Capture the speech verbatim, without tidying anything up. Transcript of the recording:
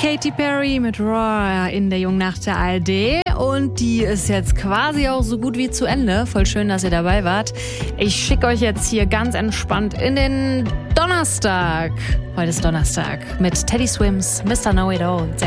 Katy Perry mit Raw in der jungen Nacht der A R D. Und die ist jetzt quasi auch so gut wie zu Ende. Voll schön, dass ihr dabei wart. Ich schicke euch jetzt hier ganz entspannt in den Donnerstag. Heute ist Donnerstag mit Teddy Swims, Mister Know It All.